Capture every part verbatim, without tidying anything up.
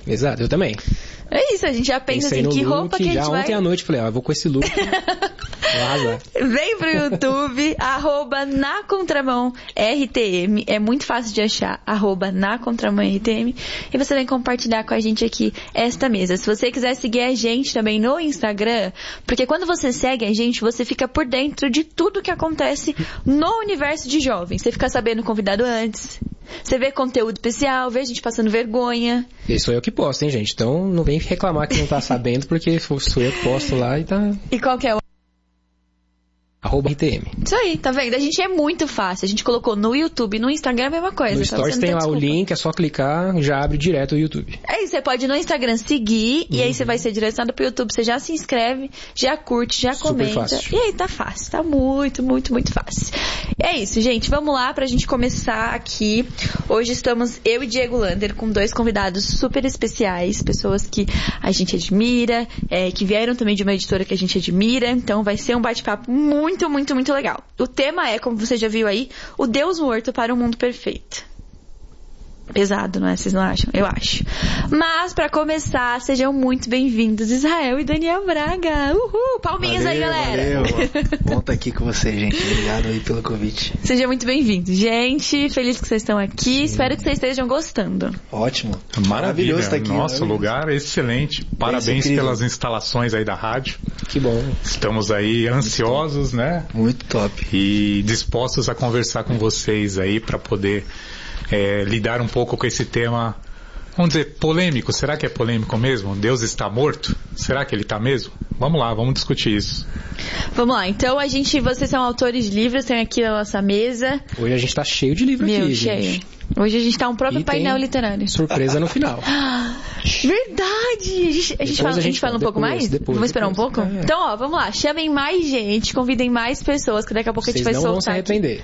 Exato, eu também. É isso, a gente já pensa Pensei assim, que look, roupa que a gente já vai... ontem à noite falei, ó, eu vou com esse look. Vem pro YouTube, arroba na contramão R T M, é muito fácil de achar, arroba na contramão R T M, e você vem compartilhar com a gente aqui esta mesa. Se você quiser seguir a gente também no Instagram, porque quando você segue a gente, você fica por dentro de tudo que acontece no universo de jovens. Você fica sabendo o convidado antes, você vê conteúdo especial, vê a gente passando vergonha. E sou eu que posto, hein, gente? Então não vem reclamar que não tá sabendo, porque sou eu que posto lá e tá... E qual que é o... Arroba R T M. Isso aí, tá vendo? A gente é muito fácil. A gente colocou no YouTube, no Instagram é a mesma coisa. No então Stories tem lá desculpa. o link, é só clicar, já abre direto o YouTube. É isso, você pode no Instagram seguir, uhum. E aí você vai ser direcionado pro YouTube, você já se inscreve, já curte, já Super comenta. Fácil. E aí tá fácil, tá muito, muito, muito fácil. É isso, gente, vamos lá pra gente começar aqui. Hoje estamos eu e Diego Lander com dois convidados super especiais, pessoas que a gente admira, é, que vieram também de uma editora que a gente admira, então vai ser um bate-papo muito Muito, muito, muito legal. O tema é, como você já viu aí, o Deus morto para um mundo perfeito. Pesado, não é? Vocês não acham? Eu acho. Mas, pra começar, sejam muito bem-vindos, Israel e Daniel Braga. Uhul! Palminhas valeu, aí, galera! Valeu! Bom estar aqui com vocês, gente. Obrigado aí pelo convite. Sejam muito bem-vindos. Gente, feliz que vocês estão aqui. Sim. Espero que vocês estejam gostando. Ótimo. Maravilhoso estar aqui. Nosso maravilhoso. Lugar é excelente. Parabéns pelas instalações aí da rádio. Que bom. Estamos aí ansiosos, né? Muito top. E dispostos a conversar com vocês aí para poder é, lidar um pouco com esse tema, vamos dizer, polêmico. Será que é polêmico mesmo? Deus está morto? Será que ele está mesmo? Vamos lá, vamos discutir isso. Vamos lá, então a gente, vocês são autores de livros, tem aqui a nossa mesa. Hoje a gente tá cheio de livro Meu, aqui, cheio. gente. Hoje a gente tá um próprio E painel tem literário. Surpresa no final. Verdade! A gente, a gente fala, a gente fala um pouco depois, mais? Depois, vamos esperar depois. um pouco? É. Então, ó, vamos lá. Chamem mais gente, convidem mais pessoas, que daqui a pouco Vocês a gente vai não soltar. vão se arrepender.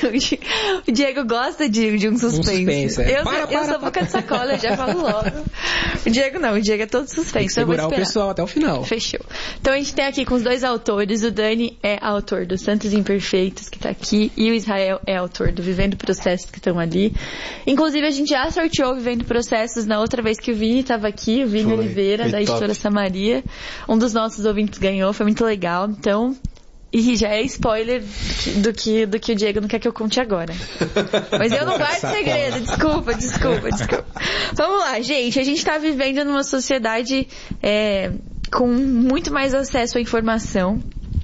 O Diego gosta de, de um suspense. Um suspense, é. Eu, para, eu para, sou para. boca de sacola, eu já falo logo. O Diego não, o Diego é todo suspense. Tem que segurar então eu vou o pessoal até o final. Fechou. Então a gente tem aqui com os dois autores. O Dani é autor do Santos Imperfeitos, que tá aqui, e o Israel é autor do Vivendo Processos, que estão ali. Inclusive, a gente já sorteou Vivendo Processos na outra vez que o Vini estava aqui, o Vini Foi, Oliveira, foi da editora top. Samaria. Um dos nossos ouvintes ganhou, foi muito legal. Então, e já é spoiler do que, do que o Diego não quer que eu conte agora. Mas eu não guardo segredo, desculpa, desculpa, desculpa. Vamos lá, gente, a gente tá vivendo numa sociedade é, com muito mais acesso à informação,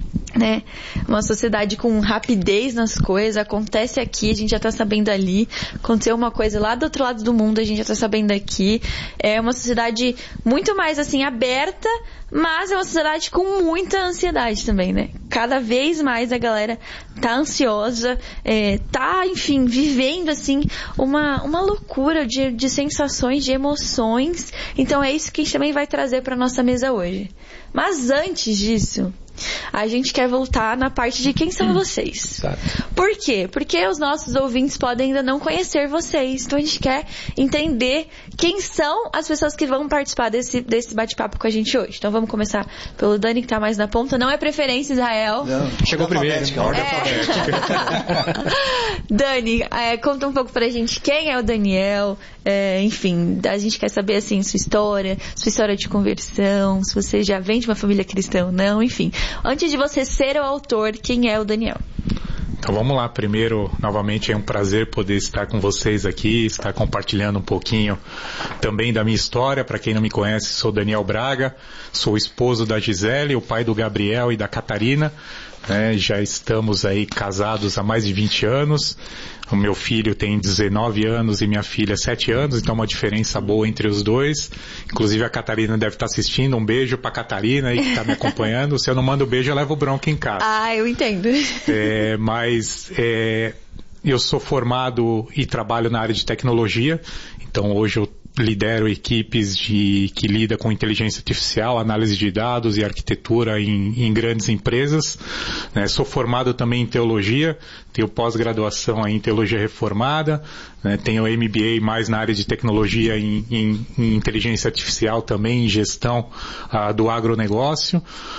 né? Uma sociedade com rapidez nas coisas, acontece aqui, a gente já tá sabendo ali, aconteceu uma coisa lá do outro lado do mundo, a gente já tá sabendo aqui. É uma sociedade muito mais assim aberta, mas é uma sociedade com muita ansiedade também, né? Cada vez mais a galera tá ansiosa, é, tá, enfim, vivendo assim uma, uma loucura de, de sensações, de emoções. Então é isso que a gente também vai trazer pra nossa mesa hoje. Mas antes disso, a gente quer voltar na parte de quem são vocês. Tá. Por quê? Porque os nossos ouvintes podem ainda não conhecer vocês. Então a gente quer entender quem são as pessoas que vão participar desse, desse bate-papo com a gente hoje. Então vamos começar pelo Dani, que tá mais na ponta. Não é preferência, Israel. Não, Chegou primeiro. Ordem alfabética. Dani, é, conta um pouco pra gente quem é o Daniel. É, enfim, a gente quer saber assim sua história, sua história de conversão, se você já vem de uma família cristã ou não, enfim. Antes de você ser o autor, quem é o Daniel? Então vamos lá, primeiro, novamente é um prazer poder estar com vocês aqui, estar compartilhando um pouquinho também da minha história. Para quem não me conhece, sou Daniel Braga, sou o esposo da Gisele, o pai do Gabriel e da Catarina, né? Já estamos aí casados há mais de vinte anos, o meu filho tem dezenove anos e minha filha sete anos, então uma diferença boa entre os dois. Inclusive a Catarina deve estar assistindo, um beijo pra Catarina aí que está me acompanhando. Se eu não mando beijo, eu levo bronca em casa. Ah, eu entendo. É, mas é, eu sou formado e trabalho na área de tecnologia, então hoje eu lidero equipes de, que lidam com inteligência artificial, análise de dados e arquitetura em, em grandes empresas. Né? Sou formado também em teologia, tenho pós-graduação em teologia reformada, né? Tenho M B A mais na área de tecnologia em, em, em inteligência artificial também, em gestão uh, do agronegócio.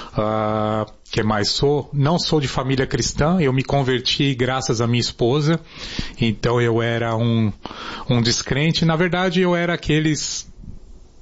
Uh, que mais sou? Não sou de família cristã, eu me converti graças à minha esposa, então eu era um, um descrente. Na verdade eu era aqueles